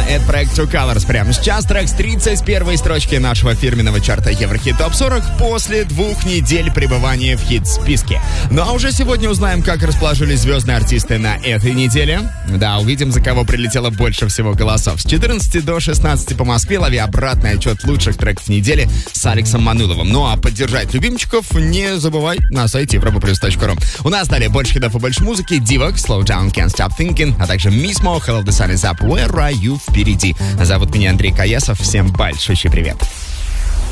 Это проект Two Colors. Прямо сейчас трек с 31-й строчки нашего фирменного чарта Еврохит Топ 40 после 2 недель пребывания в хит-списке. Ну а уже сегодня узнаем, как расположились звездные артисты на этой неделе. Да, увидим, за кого прилетело больше всего голосов. С 14 до 16 по Москве лови обратный отчет лучших треков недели с Алексом Маныловым. Ну а поддержать любимчиков не забывай на сайте europaplus.ru. У нас далее больше хитов и больше музыки. Divox, Slow Down, Can't Stop Thinking, а также Missmo, Hello the Sun is Up, Where Are You впереди. Зовут меня Андрей Каясов. Всем большущий привет.